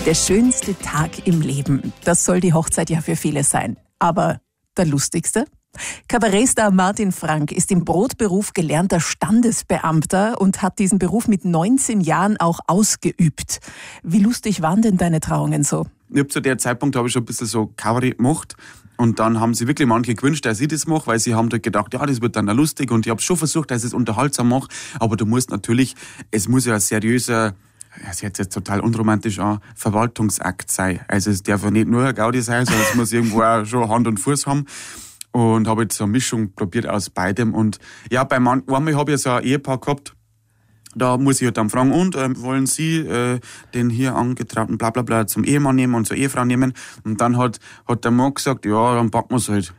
Der schönste Tag im Leben. Das soll die Hochzeit ja für viele sein. Aber der lustigste? Kabarettstar Martin Frank ist im Brotberuf gelernter Standesbeamter und hat diesen Beruf mit 19 Jahren auch ausgeübt. Wie lustig waren denn deine Trauungen so? Zu der Zeitpunkt habe ich schon ein bisschen so Kabarett gemacht. Und dann haben sich wirklich manche gewünscht, dass ich das mache, weil sie haben da gedacht, ja, das wird dann lustig. Und ich habe schon versucht, dass ich es unterhaltsam mache. Aber du musst natürlich, es muss ja ein seriöser, das hört sich jetzt total unromantisch an, Verwaltungsakt sein. Also es darf ja nicht nur ein Gaudi sein, sondern es muss irgendwo auch schon Hand und Fuß haben. Und habe jetzt so eine Mischung probiert aus beidem. Und ja, einmal habe ich so ein Ehepaar gehabt. Da muss ich halt dann fragen, und wollen Sie den hier angetrauten Blablabla zum Ehemann nehmen und zur Ehefrau nehmen? Und dann hat der Mann gesagt, ja, dann packen wir es halt.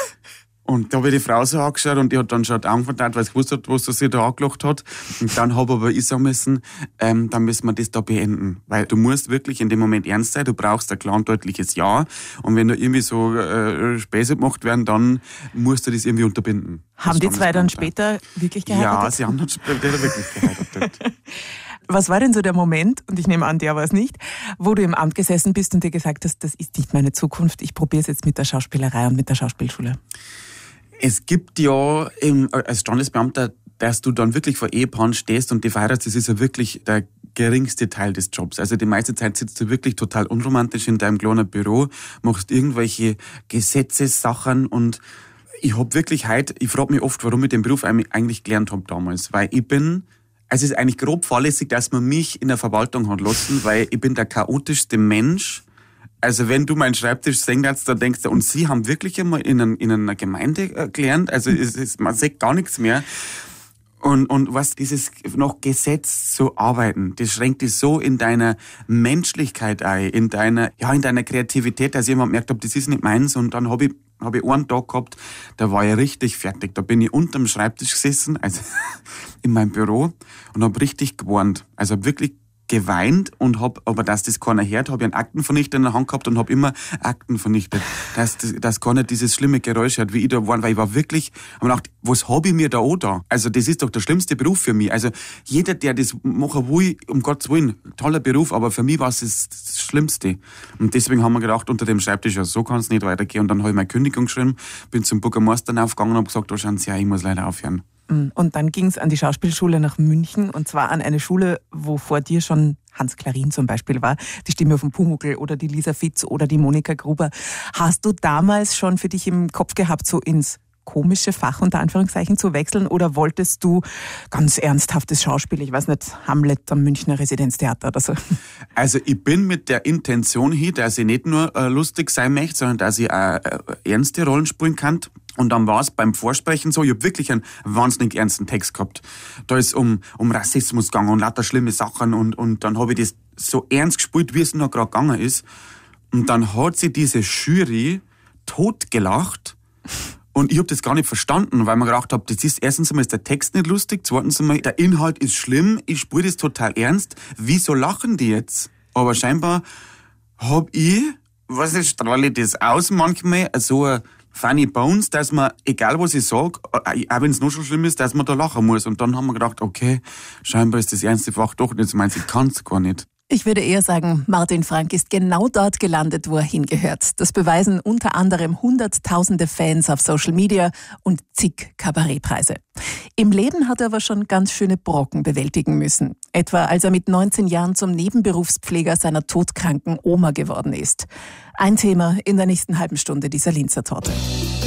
Und da habe ich die Frau so angeschaut und die hat dann schon die Augen verdreht, weil sie gewusst hat, was sie da angelacht hat. Und dann habe aber ich sagen müssen, dann müssen wir das da beenden. Weil du musst wirklich in dem Moment ernst sein, du brauchst ein klar und deutliches Ja. Und wenn da irgendwie so Späße gemacht werden, dann musst du das irgendwie unterbinden. Haben die zwei dann später wirklich geheiratet? Ja, sie haben dann später wirklich geheiratet. Was war denn so der Moment, und ich nehme an, der war es nicht, wo du im Amt gesessen bist und dir gesagt hast, das ist nicht meine Zukunft, ich probiere es jetzt mit der Schauspielerei und mit der Schauspielschule? Es gibt ja als Standesbeamter, dass du dann wirklich vor Ehepaaren stehst und die verheiratest, das ist ja wirklich der geringste Teil des Jobs. Also die meiste Zeit sitzt du wirklich total unromantisch in deinem kleinen Büro, machst irgendwelche Gesetzessachen und ich frage mich oft, warum ich den Beruf eigentlich gelernt habe damals, weil es ist eigentlich grob fahrlässig, dass man mich in der Verwaltung hat lassen, weil ich bin der chaotischste Mensch. Also wenn du meinen Schreibtisch sehen kannst, dann denkst du, und Sie haben wirklich einmal in einer Gemeinde gelernt, also man sieht gar nichts mehr. Und was dieses noch Gesetz zu arbeiten, das schränkt dich so in deiner Menschlichkeit ein, in deiner Kreativität, dass ich immer gemerkt habe, das ist nicht meins. Und dann habe ich einen Tag gehabt, da war ich richtig fertig. Da bin ich unterm Schreibtisch gesessen, also in meinem Büro, und habe richtig gewarnt. Also hab wirklich geweint und aber dass das keiner hört, habe ich einen Aktenvernichter in der Hand gehabt und habe immer Akten vernichtet. Dass keiner dieses schlimme Geräusch hört, wie ich da war, weil ich war wirklich, habe mir gedacht, was habe ich mir da auch da? Also das ist doch der schlimmste Beruf für mich. Also jeder, der das machen will, um Gottes Willen, toller Beruf, aber für mich war es das Schlimmste. Und deswegen haben wir gedacht, unter dem Schreibtisch, ja, so kann es nicht weitergehen. Und dann habe ich meine Kündigung geschrieben, bin zum Bürgermeister aufgegangen und habe gesagt, da schauen Sie, ich muss leider aufhören. Und dann ging es an die Schauspielschule nach München, und zwar an eine Schule, wo vor dir schon Hans Klarin zum Beispiel war, die Stimme von Pumuckl oder die Lisa Fitz oder die Monika Gruber. Hast du damals schon für dich im Kopf gehabt, so ins komische Fach unter Anführungszeichen zu wechseln, oder wolltest du ganz ernsthaftes Schauspiel, ich weiß nicht, Hamlet am Münchner Residenztheater oder so? Also ich bin mit der Intention hier, dass ich nicht nur lustig sein möchte, sondern dass ich auch ernste Rollen spielen kann. Und dann war es beim Vorsprechen so, ich habe wirklich einen wahnsinnig ernsten Text gehabt. Da ist um Rassismus gegangen und lauter schlimme Sachen und dann habe ich das so ernst gespielt, wie es noch gerade gegangen ist. Und dann hat sie diese Jury totgelacht und ich habe das gar nicht verstanden, weil man gedacht habe, das ist erstens einmal ist der Text nicht lustig, zweitens einmal der Inhalt ist schlimm, ich spiele das total ernst. Wieso lachen die jetzt? Aber scheinbar habe ich, strahle ich das aus manchmal, so ein Funny Bones, dass man, egal was ich sage, auch wenn es noch so schlimm ist, dass man da lachen muss. Und dann haben wir gedacht, okay, scheinbar ist das ernste Fach doch nicht. Ich meine, sie kann es gar nicht. Ich würde eher sagen, Martin Frank ist genau dort gelandet, wo er hingehört. Das beweisen unter anderem hunderttausende Fans auf Social Media und zig Kabarettpreise. Im Leben hat er aber schon ganz schöne Brocken bewältigen müssen. Etwa als er mit 19 Jahren zum Nebenberufspfleger seiner todkranken Oma geworden ist. Ein Thema in der nächsten halben Stunde dieser Linzer Torte.